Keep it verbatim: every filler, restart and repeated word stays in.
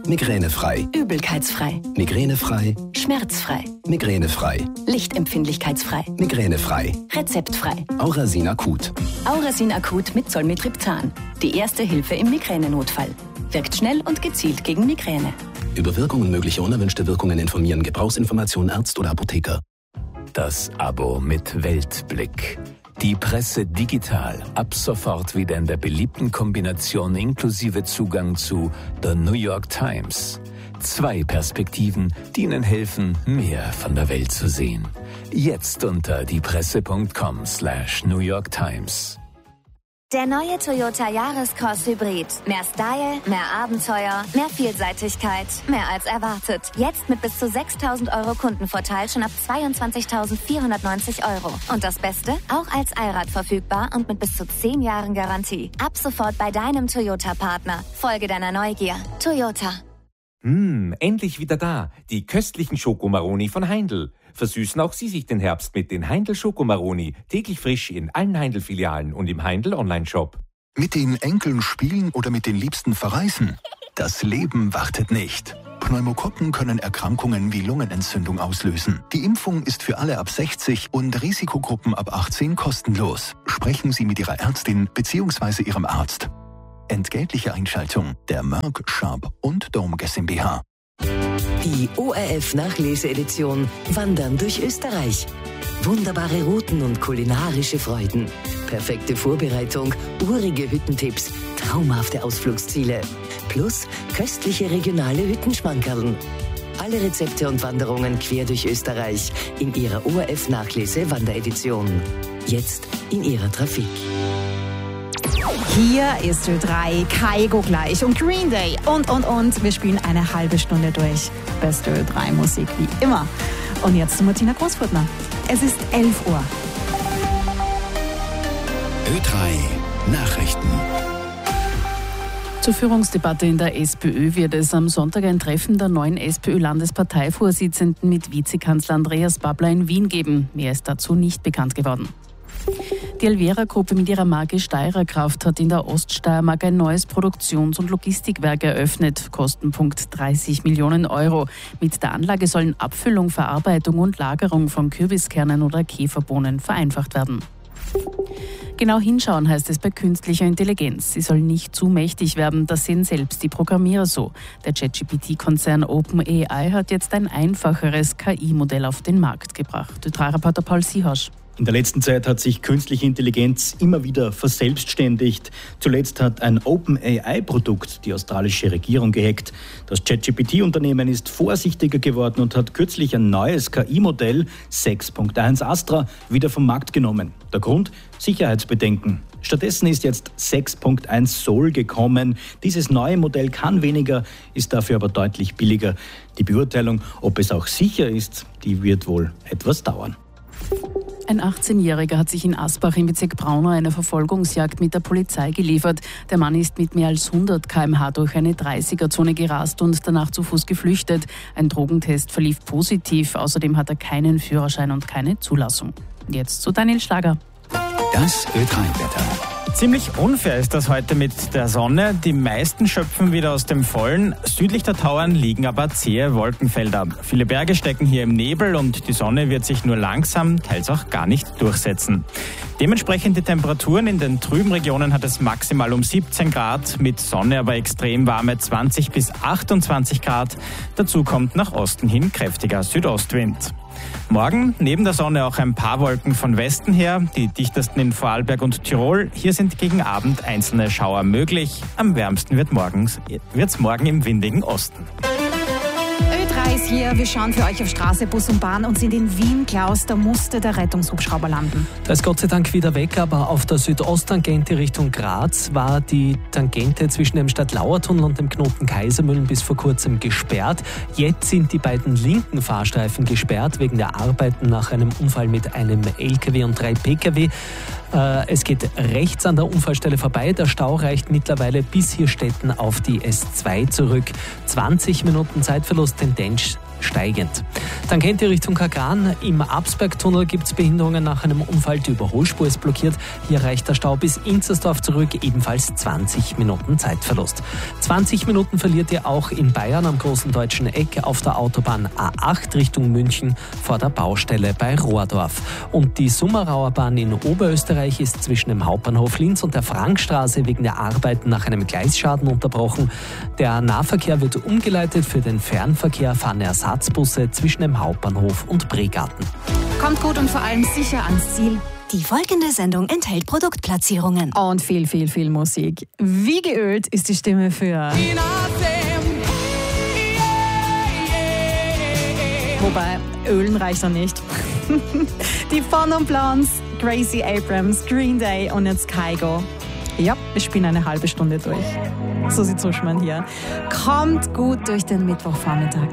Migränefrei. Übelkeitsfrei. Migränefrei. Schmerzfrei. Migränefrei. Lichtempfindlichkeitsfrei. Migränefrei. Rezeptfrei. Aurasin Akut. Aurasin Akut mit Zolmitriptan. Die erste Hilfe im Migränenotfall. Wirkt schnell und gezielt gegen Migräne. Über Wirkung und mögliche unerwünschte Wirkungen informieren. Gebrauchsinformation Arzt oder Apotheker. Das Abo mit Weltblick. Die Presse digital. Ab sofort wieder in der beliebten Kombination inklusive Zugang zu The New York Times. Zwei Perspektiven, die Ihnen helfen, mehr von der Welt zu sehen. Jetzt unter diepresse.com slash New York Times. Der neue Toyota Yaris-Cross Hybrid. Mehr Style, mehr Abenteuer, mehr Vielseitigkeit, mehr als erwartet. Jetzt mit bis zu sechstausend Euro Kundenvorteil schon ab zweiundzwanzigtausendvierhundertneunzig Euro. Und das Beste? Auch als Allrad verfügbar und mit bis zu zehn Jahren Garantie. Ab sofort bei deinem Toyota-Partner. Folge deiner Neugier. Toyota. Hm, endlich wieder da. Die köstlichen Schokomaroni von Heindl. Versüßen auch Sie sich den Herbst mit den Heindl Schokomaroni. Täglich frisch in allen Heindl-Filialen und im Heindl Online-Shop. Mit den Enkeln spielen oder mit den Liebsten verreisen? Das Leben wartet nicht. Pneumokokken können Erkrankungen wie Lungenentzündung auslösen. Die Impfung ist für alle ab sechzig und Risikogruppen ab achtzehn kostenlos. Sprechen Sie mit Ihrer Ärztin bzw. Ihrem Arzt. Entgeltliche Einschaltung der Merck, Sharp und Dome GmbH. Die O R F-Nachlese-Edition Wandern durch Österreich. Wunderbare Routen und kulinarische Freuden. Perfekte Vorbereitung, urige Hüttentipps, traumhafte Ausflugsziele. Plus köstliche regionale Hüttenschmankerln. Alle Rezepte und Wanderungen quer durch Österreich in ihrer O R F-Nachlese-Wanderedition. Jetzt in ihrer Trafik. Hier ist Ö drei, Kaigo gleich und Green Day und, und, und. Wir spielen eine halbe Stunde durch. Beste Ö drei Musik wie immer. Und jetzt zu Martina Großfurtner. Es ist elf Uhr. Ö drei Nachrichten. Zur Führungsdebatte in der SPÖ wird es am Sonntag ein Treffen der neuen SPÖ-Landesparteivorsitzenden mit Vizekanzler Andreas Babler in Wien geben. Mehr ist dazu nicht bekannt geworden. Die Alvera-Gruppe mit ihrer Marke Steirer Kraft hat in der Oststeiermark ein neues Produktions- und Logistikwerk eröffnet. Kostenpunkt dreißig Millionen Euro. Mit der Anlage sollen Abfüllung, Verarbeitung und Lagerung von Kürbiskernen oder Käferbohnen vereinfacht werden. Genau hinschauen heißt es bei künstlicher Intelligenz. Sie soll nicht zu mächtig werden, das sehen selbst die Programmierer so. Der ChatGPT-Konzern OpenAI hat jetzt ein einfacheres K I-Modell auf den Markt gebracht. Ö drei Reporter Paul Siehasch. In der letzten Zeit hat sich künstliche Intelligenz immer wieder verselbstständigt. Zuletzt hat ein OpenAI-Produkt die australische Regierung gehackt. Das ChatGPT-Unternehmen ist vorsichtiger geworden und hat kürzlich ein neues K I-Modell sechs Punkt eins Astra wieder vom Markt genommen. Der Grund? Sicherheitsbedenken. Stattdessen ist jetzt sechs Punkt eins Sol gekommen. Dieses neue Modell kann weniger, ist dafür aber deutlich billiger. Die Beurteilung, ob es auch sicher ist, die wird wohl etwas dauern. Ein achtzehnjähriger hat sich in Asbach im Bezirk Braunau einer Verfolgungsjagd mit der Polizei geliefert. Der Mann ist mit mehr als hundert Kilometer pro Stunde durch eine dreißiger-Zone gerast und danach zu Fuß geflüchtet. Ein Drogentest verlief positiv. Außerdem hat er keinen Führerschein und keine Zulassung. Jetzt zu Daniel Schlager. Das Ö drei Wetter. Ziemlich unfair ist das heute mit der Sonne. Die meisten schöpfen wieder aus dem Vollen. Südlich der Tauern liegen aber zähe Wolkenfelder. Viele Berge stecken hier im Nebel und die Sonne wird sich nur langsam, teils auch gar nicht durchsetzen. Dementsprechend die Temperaturen in den trüben Regionen hat es maximal um siebzehn Grad, mit Sonne aber extrem warme zwanzig bis achtundzwanzig Grad. Dazu kommt nach Osten hin kräftiger Südostwind. Morgen neben der Sonne auch ein paar Wolken von Westen her, die dichtesten in Vorarlberg und Tirol. Hier sind gegen Abend einzelne Schauer möglich. Am wärmsten wird morgens, wird's morgen im windigen Osten. Ö drei ist hier. Wir schauen für euch auf Straße, Bus und Bahn und sind in Wien. Klaus, da musste der Rettungshubschrauber landen. Da ist Gott sei Dank wieder weg, aber auf der Südosttangente Richtung Graz war die Tangente zwischen dem Stadtlauertunnel und dem Knoten Kaisermühlen bis vor kurzem gesperrt. Jetzt sind die beiden linken Fahrstreifen gesperrt wegen der Arbeiten nach einem Unfall mit einem L K W und drei P K W. Es geht rechts an der Unfallstelle vorbei. Der Stau reicht mittlerweile bis Hirstetten auf die S zwei zurück. zwanzig Minuten Zeitverlust, Tendenz, steigend. Tangente Richtung Kagan. Im Absbergtunnel gibt es Behinderungen nach einem Unfall. Die Überholspur ist blockiert. Hier reicht der Stau bis Inzersdorf zurück. Ebenfalls zwanzig Minuten Zeitverlust. zwanzig Minuten verliert ihr auch in Bayern am großen deutschen Eck auf der Autobahn A acht Richtung München vor der Baustelle bei Rohrdorf. Und die Summerauer Bahn in Oberösterreich ist zwischen dem Hauptbahnhof Linz und der Frankstraße wegen der Arbeiten nach einem Gleisschaden unterbrochen. Der Nahverkehr wird umgeleitet. Für den Fernverkehr fahren Ersatzbusse zwischen dem Hauptbahnhof und Bregarten. Kommt gut und vor allem sicher ans Ziel. Die folgende Sendung enthält Produktplatzierungen. Und viel, viel, viel Musik. Wie geölt ist die Stimme für... Wobei, ölen reicht er nicht. Die Fun und Blondes, Gracie Abrams, Green Day und jetzt Kygo. Ja, wir spielen eine halbe Stunde durch. So sieht Suschmann hier. Kommt gut durch den Mittwochvormittag.